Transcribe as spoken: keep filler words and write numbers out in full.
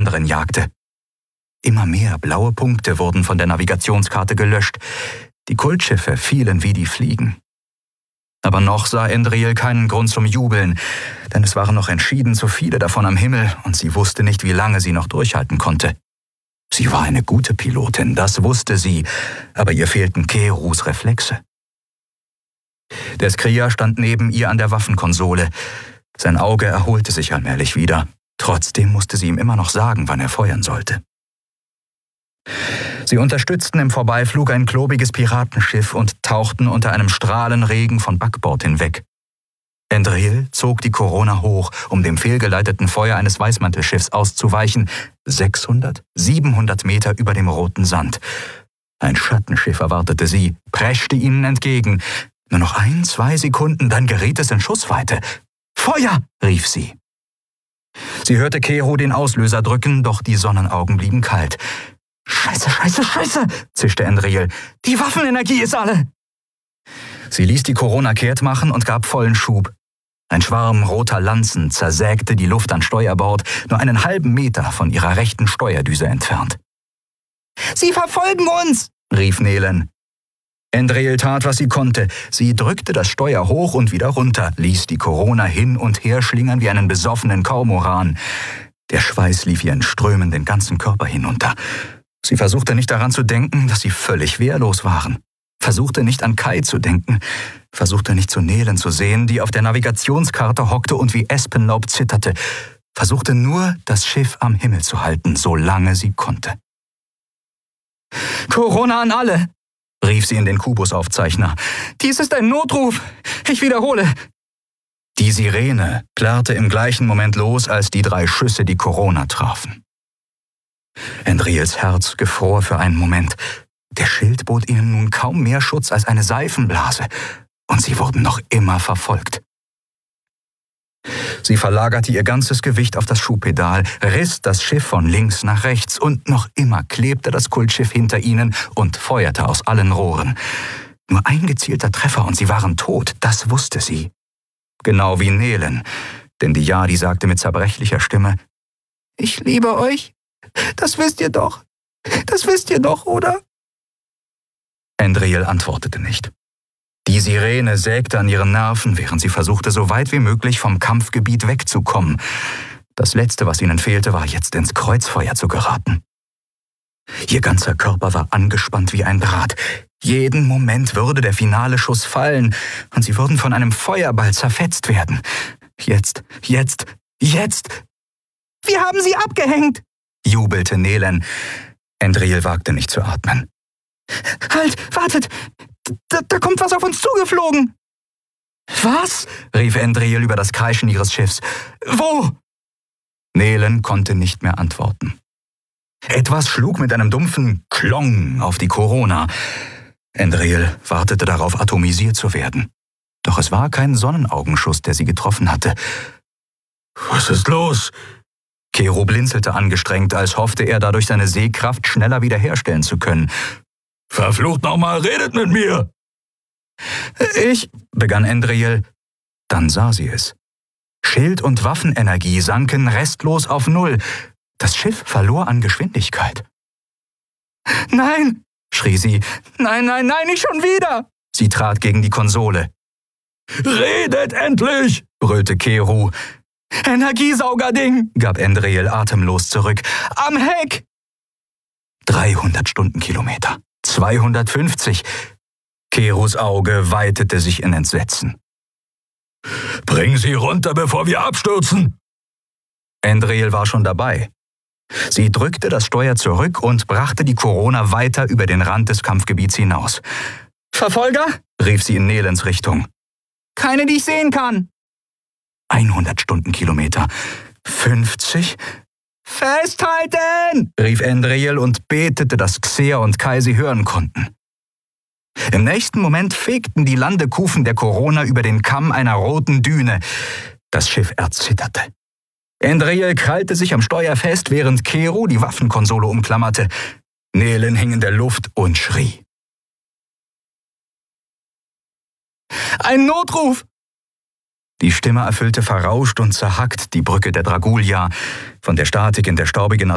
anderen jagte. Immer mehr blaue Punkte wurden von der Navigationskarte gelöscht. Die Kultschiffe fielen wie die Fliegen. Aber noch sah Endriel keinen Grund zum Jubeln, denn es waren noch entschieden zu viele davon am Himmel und sie wusste nicht, wie lange sie noch durchhalten konnte. Sie war eine gute Pilotin, das wusste sie, aber ihr fehlten Keerus Reflexe. Der Skrier stand neben ihr an der Waffenkonsole. Sein Auge erholte sich allmählich wieder. Trotzdem musste sie ihm immer noch sagen, wann er feuern sollte. Sie unterstützten im Vorbeiflug ein klobiges Piratenschiff und tauchten unter einem Strahlenregen von Backbord hinweg. Endriel zog die Corona hoch, um dem fehlgeleiteten Feuer eines Weißmantelschiffs auszuweichen, sechshundert, siebenhundert Meter über dem roten Sand. Ein Schattenschiff erwartete sie, preschte ihnen entgegen. Nur noch ein, zwei Sekunden, dann geriet es in Schussweite. »Feuer!« rief sie. Sie hörte Keeru den Auslöser drücken, doch die Sonnenaugen blieben kalt. »Scheiße, scheiße, scheiße«, zischte Endriel. »Die Waffenenergie ist alle!« Sie ließ die Corona kehrt machen und gab vollen Schub. Ein Schwarm roter Lanzen zersägte die Luft an Steuerbord, nur einen halben Meter von ihrer rechten Steuerdüse entfernt. »Sie verfolgen uns«, rief Nelen. Endriel tat, was sie konnte. Sie drückte das Steuer hoch und wieder runter, ließ die Corona hin und her schlingern wie einen besoffenen Kormoran. Der Schweiß lief ihr in Strömen den ganzen Körper hinunter. Sie versuchte nicht daran zu denken, dass sie völlig wehrlos waren. Versuchte nicht an Kai zu denken. Versuchte nicht zu Nelen zu sehen, die auf der Navigationskarte hockte und wie Espenlaub zitterte. Versuchte nur, das Schiff am Himmel zu halten, solange sie konnte. »Corona an alle«, rief sie in den Kubusaufzeichner. »Dies ist ein Notruf. Ich wiederhole.« Die Sirene plärrte im gleichen Moment los, als die drei Schüsse die Corona trafen. Endriels Herz gefror für einen Moment. Der Schild bot ihnen nun kaum mehr Schutz als eine Seifenblase, und sie wurden noch immer verfolgt. Sie verlagerte ihr ganzes Gewicht auf das Schubpedal, riss das Schiff von links nach rechts und noch immer klebte das Kultschiff hinter ihnen und feuerte aus allen Rohren. Nur ein gezielter Treffer und sie waren tot, das wusste sie. Genau wie Nelen, denn die Yadi sagte mit zerbrechlicher Stimme, »Ich liebe euch, das wisst ihr doch, das wisst ihr doch, oder?« Endriel antwortete nicht. Die Sirene sägte an ihren Nerven, während sie versuchte, so weit wie möglich vom Kampfgebiet wegzukommen. Das Letzte, was ihnen fehlte, war jetzt ins Kreuzfeuer zu geraten. Ihr ganzer Körper war angespannt wie ein Draht. Jeden Moment würde der finale Schuss fallen und sie würden von einem Feuerball zerfetzt werden. Jetzt, jetzt, jetzt! »Wir haben sie abgehängt«, jubelte Nelen. Endriel wagte nicht zu atmen. »Halt, wartet! Da, da kommt was auf uns zugeflogen!« »Was?« rief Endriel über das Kreischen ihres Schiffs. »Wo?« Nelen konnte nicht mehr antworten. Etwas schlug mit einem dumpfen Klong auf die Corona. Endriel wartete darauf, atomisiert zu werden. Doch es war kein Sonnenaugenschuss, der sie getroffen hatte. »Was ist los?« Keeru blinzelte angestrengt, als hoffte er, dadurch seine Sehkraft schneller wiederherstellen zu können. »Verflucht nochmal, redet mit mir!« »Ich«, begann Endriel. Dann sah sie es. Schild- und Waffenenergie sanken restlos auf Null. Das Schiff verlor an Geschwindigkeit. »Nein«, schrie sie. »Nein, nein, nein, nicht schon wieder!« Sie trat gegen die Konsole. »Redet endlich«, brüllte Keeru. »Energiesaugerding«, gab Endriel atemlos zurück. »Am Heck!« dreihundert Stundenkilometer. zweihundertfünfzig. Keerus Auge weitete sich in Entsetzen. »Bring sie runter, bevor wir abstürzen!« Endriel war schon dabei. Sie drückte das Steuer zurück und brachte die Corona weiter über den Rand des Kampfgebiets hinaus. »Verfolger?« rief sie in Nelens Richtung. »Keine, die ich sehen kann.« hundert Stundenkilometer. fünfzig. »Festhalten!« rief Endriel und betete, dass Xer und Kai sie hören konnten. Im nächsten Moment fegten die Landekufen der Corona über den Kamm einer roten Düne. Das Schiff erzitterte. Endriel krallte sich am Steuer fest, während Keeru die Waffenkonsole umklammerte. Nelen hing in der Luft und schrie. »Ein Notruf!« Die Stimme erfüllte verrauscht und zerhackt die Brücke der Dragulia. Von der Statik in der staubigen